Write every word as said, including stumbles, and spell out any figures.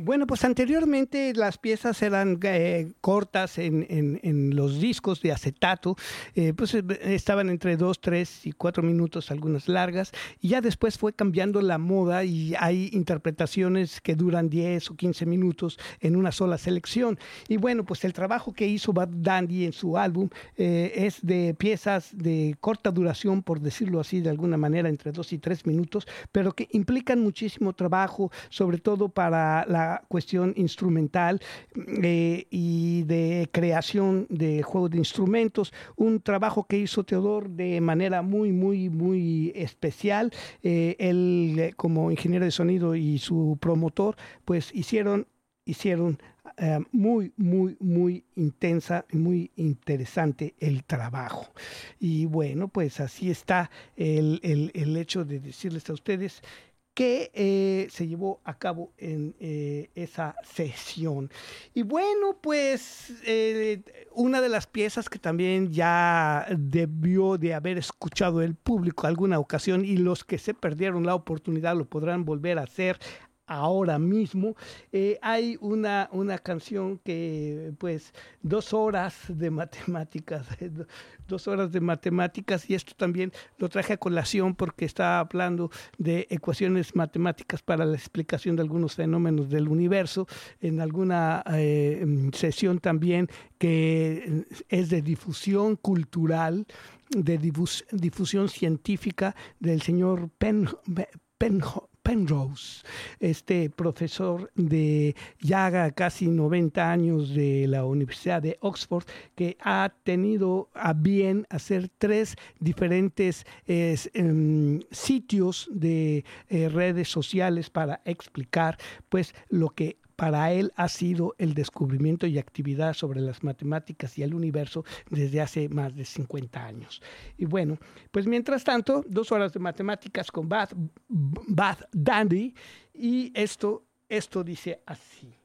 Bueno, pues anteriormente las piezas eran eh, cortas en, en, en los discos de acetato, eh, pues eh, estaban entre dos, tres y cuatro minutos, algunas largas, y ya después fue cambiando la moda y hay interpretaciones que duran diez o quince minutos en una sola selección. Y bueno, pues el trabajo que hizo Bad Dandy en su álbum eh, es de piezas de corta duración, por decirlo así de alguna manera, entre dos y tres minutos, pero que implican muchísimo trabajo, sobre todo para la cuestión instrumental eh, y de creación de juegos de instrumentos, un trabajo que hizo Teodor de manera muy, muy, muy especial. Eh, él, eh, como ingeniero de sonido y su promotor, pues hicieron, hicieron eh, muy, muy, muy intensa, muy interesante el trabajo. Y bueno, pues así está el, el, el hecho de decirles a ustedes que eh, se llevó a cabo en eh, esa sesión. Y bueno, pues eh, una de las piezas que también ya debió de haber escuchado el público alguna ocasión, y los que se perdieron la oportunidad lo podrán volver a hacer ahora mismo. Eh, hay una, una canción que, pues, dos horas de matemáticas, dos horas de matemáticas, y esto también lo traje a colación porque está hablando de ecuaciones matemáticas para la explicación de algunos fenómenos del universo, en alguna eh, sesión también que es de difusión cultural, de difus, difusión científica del señor Pen, Pen, Penrose, este profesor de ya casi noventa años de la Universidad de Oxford, que ha tenido a bien hacer tres diferentes eh, eh, sitios de eh, redes sociales para explicar pues lo que para él ha sido el descubrimiento y actividad sobre las matemáticas y el universo desde hace más de cincuenta años. Y bueno, pues mientras tanto, dos horas de matemáticas con Bad, Bad Dandy, y esto, esto dice así.